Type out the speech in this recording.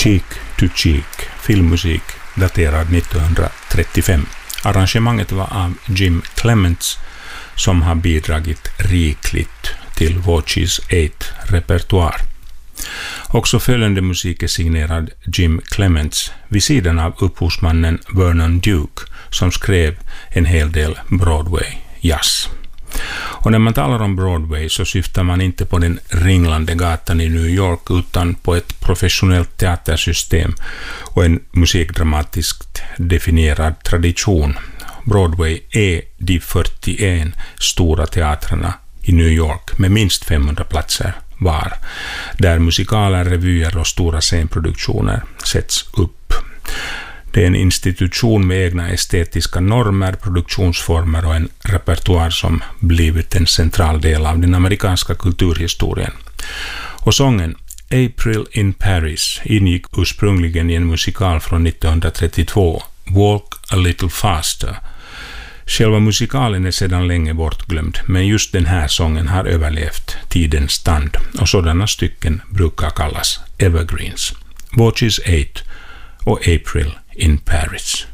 Cheek to Cheek, filmmusik daterad 1935. Arrangemanget var av Jim Clements som har bidragit rikligt till Watches 8-repertoar. Också följande musik är signerad Jim Clements vid sidan av upphovsmannen Vernon Duke som skrev en hel del Broadway-jazz. Och när man talar om Broadway så syftar man inte på den ringlande gatan i New York utan på ett professionellt teatersystem och en musikdramatiskt definierad tradition. Broadway är de 41 stora teatrarna i New York med minst 500 platser var, där musikaler, revyer och stora scenproduktioner sätts upp. Det är en institution med egna estetiska normer, produktionsformer och en repertoar som blivit en central del av den amerikanska kulturhistorien. Och sången April in Paris ingick ursprungligen i en musikal från 1932, Walk a Little Faster. Själva musikalen är sedan länge bortglömd, men just den här sången har överlevt tidens tand och sådana stycken brukar kallas evergreens. Watches 8 och April in Paris.